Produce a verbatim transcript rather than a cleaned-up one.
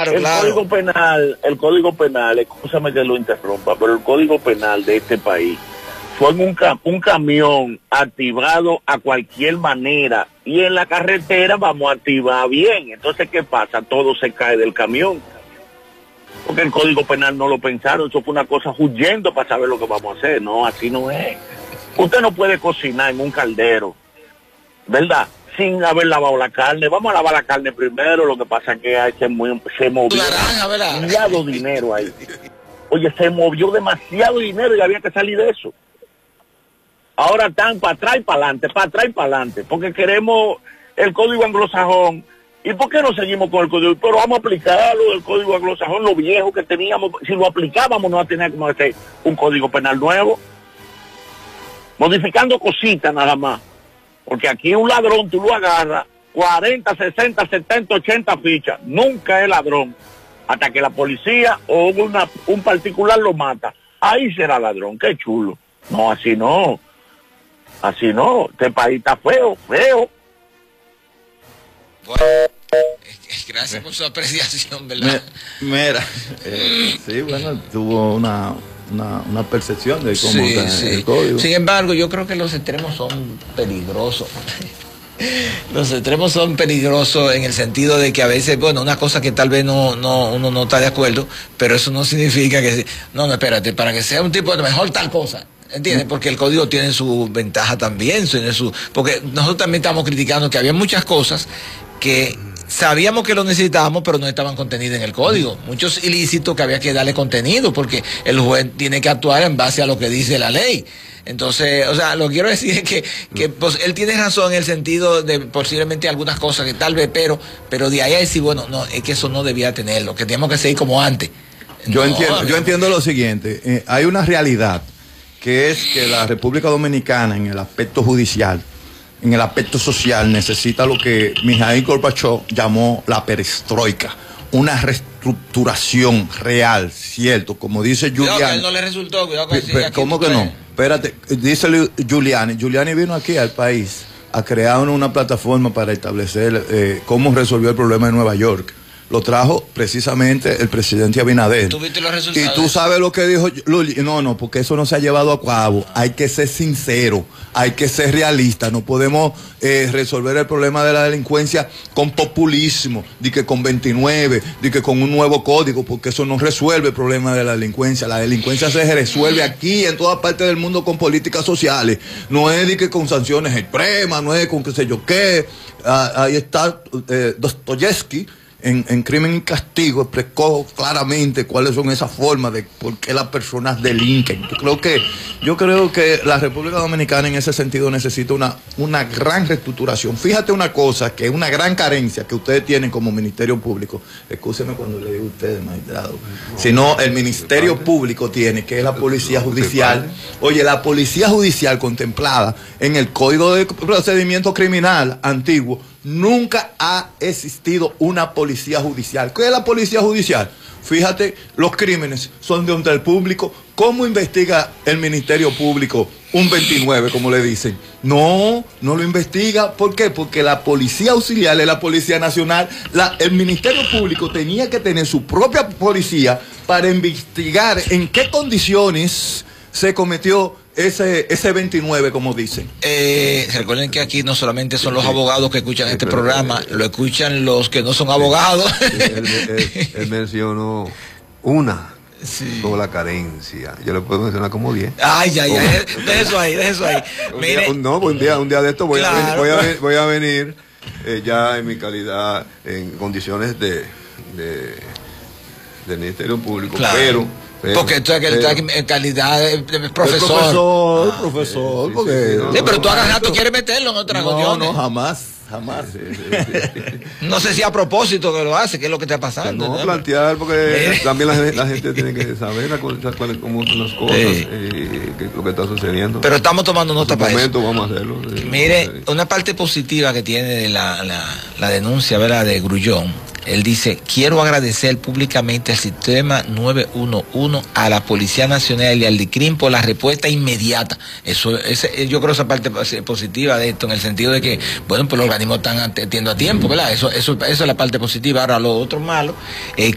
Claro, el claro. Código Penal, el Código Penal, escúchame que lo interrumpa, pero el Código Penal de este país fue en un, cam un camión activado a cualquier manera, y en la carretera vamos a activar bien. Entonces, ¿qué pasa? Todo se cae del camión, porque el Código Penal no lo pensaron. Eso fue una cosa huyendo para saber lo que vamos a hacer. No, así no es. Usted no puede cocinar en un caldero, ¿verdad?, sin haber lavado la carne. Vamos a lavar la carne primero. Lo que pasa es que hay, se, se movió demasiado dinero ahí. Oye, se movió demasiado dinero y había que salir de eso. Ahora están para atrás y para adelante, para atrás y para adelante, porque queremos el código anglosajón. ¿Y por qué no seguimos con el código? Pero vamos a aplicarlo, el código anglosajón, lo viejo que teníamos. Si lo aplicábamos, no teníamos que hacer un código penal nuevo, modificando cositas nada más. Porque aquí un ladrón tú lo agarras, cuarenta, sesenta, setenta, ochenta fichas, nunca es ladrón, hasta que la policía o una, un particular lo mata. Ahí será ladrón. Qué chulo. No, así no. Así no. Este país está feo, feo. Bueno, gracias por su apreciación, ¿verdad? Mira, eh, sí, bueno, tuvo una, una, una percepción de cómo sí, está sí. el código. Sin embargo, yo creo que los extremos son peligrosos. Los extremos son peligrosos en el sentido de que a veces, bueno, una cosa que tal vez no, no, uno no está de acuerdo, pero eso no significa que, no, no, espérate, para que sea un tipo de mejor tal cosa. ¿Entiendes? Porque el código tiene su ventaja también, tiene su, porque nosotros también estamos criticando que había muchas cosas que sabíamos que lo necesitábamos, pero no estaban contenidas en el código. Muchos ilícitos que había que darle contenido, porque el juez tiene que actuar en base a lo que dice la ley. Entonces, o sea, lo que quiero decir es que, que pues, él tiene razón en el sentido de posiblemente algunas cosas que tal vez, pero, pero de ahí a decir, bueno, no, es que eso no debía tenerlo, que teníamos que seguir como antes. Yo, no, entiendo, yo entiendo lo siguiente, eh, hay una realidad, que es que la República Dominicana en el aspecto judicial, en el aspecto social, necesita lo que Mijaíl Gorbachev llamó la perestroika, una reestructuración real, cierto, como dice Giuliani. Cuidado que a él no le resultó, cuidado que sí, ¿Cómo que no? Espérate, dice Giuliani, Giuliani vino aquí al país a crear una plataforma para establecer eh, cómo resolvió el problema de Nueva York. Lo trajo precisamente el presidente Abinader. ¿Tú viste los resultados? Y tú sabes lo que dijo Luli. No, no, porque eso no se ha llevado a cabo. Hay que ser sincero, hay que ser realista. No podemos eh, resolver el problema de la delincuencia con populismo, de que con veintinueve, de que con un nuevo código, porque eso no resuelve el problema de la delincuencia. La delincuencia se resuelve aquí, en toda parte del mundo, con políticas sociales. No es de que con sanciones extremas, no es con qué sé yo qué. Ah, ahí está eh, Dostoyevsky. En, en Crimen y Castigo explicó claramente cuáles son esas formas de por qué las personas delinquen. Yo creo que, yo creo que la República Dominicana en ese sentido necesita una, una gran reestructuración. Fíjate una cosa, que es una gran carencia que ustedes tienen como Ministerio Público. Escúcheme cuando le digo a ustedes, magistrado. Sino el Ministerio Público tiene, que es la Policía Judicial. Oye, la Policía Judicial contemplada en el Código de Procedimiento Criminal antiguo, nunca ha existido una policía judicial. ¿Qué es la policía judicial? Fíjate, los crímenes son de donde el público. ¿Cómo investiga el Ministerio Público un veintinueve, como le dicen? No, no lo investiga. ¿Por qué? Porque la Policía Auxiliar es la Policía Nacional. La, el Ministerio Público tenía que tener su propia policía para investigar en qué condiciones se cometió ese, ese veintinueve, como dicen. Eh, recuerden que aquí no solamente son los abogados que escuchan este programa, lo escuchan los que no son abogados. Él, él, él mencionó una sí. sobre la carencia. Yo le puedo mencionar como diez. Ay, ay, ay, de eso ahí, de eso ahí. Un Mire, día, un, no, un día, un día de esto voy, claro. a, voy, a, voy a venir eh, ya en mi calidad, en condiciones de, de, de Ministerio Público, claro. pero... Pero, porque tú estás en calidad de, de profesor. Profesor, ah, profesor. Sí, porque, sí, sí, no, sí, pero no, tú agarras, no, tú quieres meterlo en otra cuestión. No, no, jamás, jamás. Sí, sí, sí, sí. No sé si a propósito que lo hace, qué es lo que está pasando. No, ¿no? plantear, porque también la, la gente tiene que saber la, cuáles cómo son las cosas, sí. eh, que, lo que está sucediendo. Pero estamos tomando nota en para momento eso. Vamos a hacerlo. Sí, Mire, vamos a hacer. una parte positiva que tiene de la, la, la denuncia, ¿verdad?, de Grullón. Él dice, quiero agradecer públicamente al sistema nueve uno uno, a la Policía Nacional y al D I C R I M por la respuesta inmediata. Eso, ese, yo creo esa parte positiva de esto, en el sentido de que, bueno, pues los organismos están atendiendo a tiempo, ¿verdad? Eso, eso, eso es la parte positiva. Ahora, lo otro malo, eh,